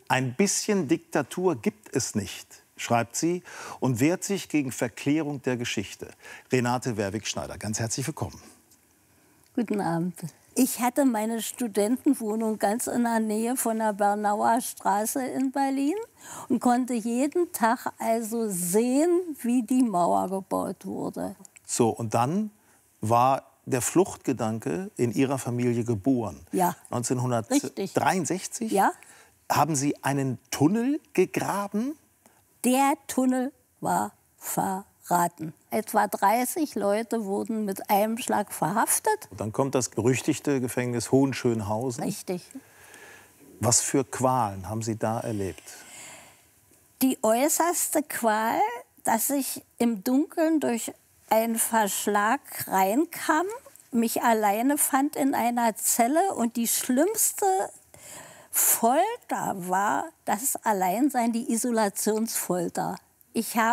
Ein bisschen Diktatur gibt es nicht, schreibt sie und wehrt sich gegen Verklärung der Geschichte. Renate Werwig-Schneider, ganz herzlich willkommen. Guten Abend. Ich hatte meine Studentenwohnung ganz in der Nähe von der Bernauer Straße in Berlin und konnte jeden Tag also sehen, wie die Mauer gebaut wurde. So, und dann war der Fluchtgedanke in Ihrer Familie geboren. Ja. 1963? Ja. Haben Sie einen Tunnel gegraben? Der Tunnel war verraten. Etwa 30 Leute wurden mit einem Schlag verhaftet. Und dann kommt das berüchtigte Gefängnis Hohenschönhausen. Richtig. Was für Qualen haben Sie da erlebt? Die äußerste Qual, dass ich im Dunkeln durch einen Verschlag reinkam, mich alleine fand in einer Zelle und die schlimmste Folter war das Alleinsein, die Isolationsfolter. Ich habe